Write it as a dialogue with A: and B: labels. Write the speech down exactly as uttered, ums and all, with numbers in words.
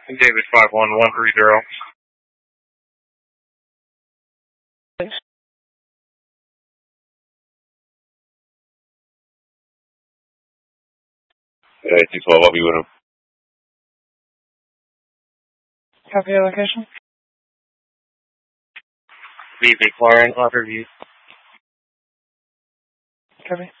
A: David five one one three zero.
B: Thanks.
C: Uh, two twelve, I'll be with him.
B: Copy your location.
A: V V McLaurin, Offer View.
B: Copy.